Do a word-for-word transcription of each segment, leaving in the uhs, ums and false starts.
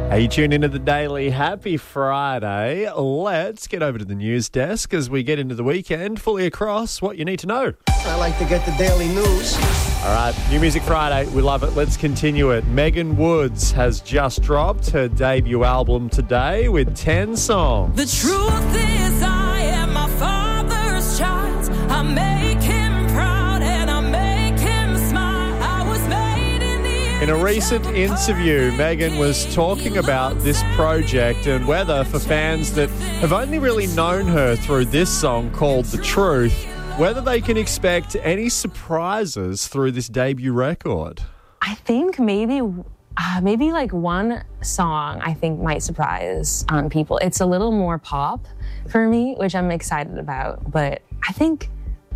Hey, you tune into the Daily. Happy Friday. Let's get over to the news desk as we get into the weekend, fully across what you need to know. I like to get the daily news. All right, New Music Friday. We love it. Let's continue it. Megan Woods has just dropped her debut album today with ten songs. The truth is I am my father's child. I make him proud and I make him smile. I was made in the In a recent interview, Megan was talking about this project and whether, for fans that have only really known her through this song called The Truth, whether they can expect any surprises through this debut record. I think maybe uh, maybe like one song I think might surprise um, people. It's a little more pop for me, which I'm excited about. But I think,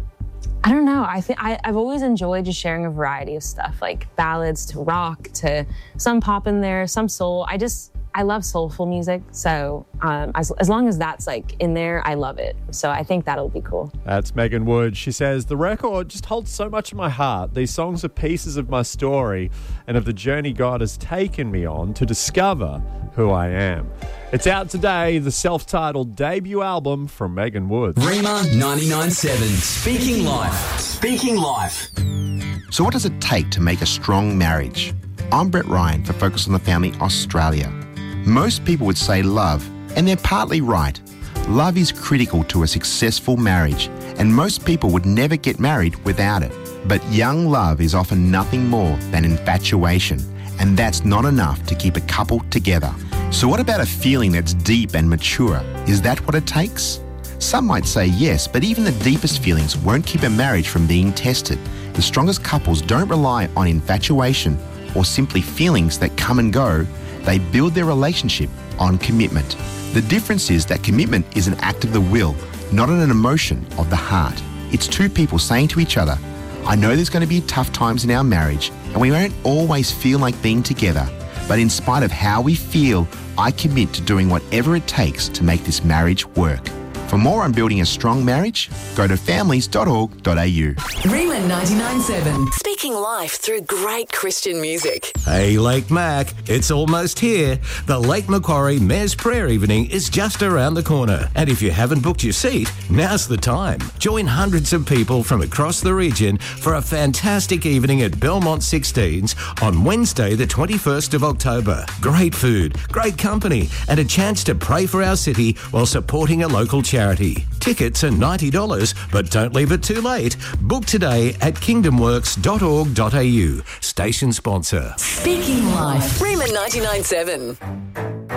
I don't know, I think I've always enjoyed just sharing a variety of stuff, like ballads to rock to some pop in there, some soul. I just, I love soulful music, so um, as, as long as that's like in there, I love it. So I think that'll be cool. That's Megan Wood. She says, the record just holds so much in my heart. These songs are pieces of my story and of the journey God has taken me on to discover who I am. It's out today, the self-titled debut album from Megan Wood. Rima ninety-nine point seven, Speaking Life. Speaking Life. So what does it take to make a strong marriage? I'm Brett Ryan for Focus on the Family Australia. Most people would say love, and they're partly right. Love is critical to a successful marriage, and most people would never get married without it. But young love is often nothing more than infatuation, and that's not enough to keep a couple together. So what about a feeling that's deep and mature? Is that what it takes? Some might say yes, but even the deepest feelings won't keep a marriage from being tested. The strongest couples don't rely on infatuation or simply feelings that come and go. They build their relationship on commitment. The difference is that commitment is an act of the will, not an emotion of the heart. It's two people saying to each other, I know there's going to be tough times in our marriage and we won't always feel like being together, but in spite of how we feel, I commit to doing whatever it takes to make this marriage work. For more on building a strong marriage, go to families dot org dot a u. Rima ninety-nine point seven. Speaking life through great Christian music. Hey, Lake Mac, it's almost here. The Lake Macquarie Mayor's Prayer Evening is just around the corner. And if you haven't booked your seat, now's the time. Join hundreds of people from across the region for a fantastic evening at Belmont sixteens on Wednesday, the twenty-first of October. Great food, great company, and a chance to pray for our city while supporting a local charity. Tickets are ninety dollars, but don't leave it too late. Book today at kingdom works dot org dot a u. Station sponsor. Speaking Life. Rima ninety-nine point seven.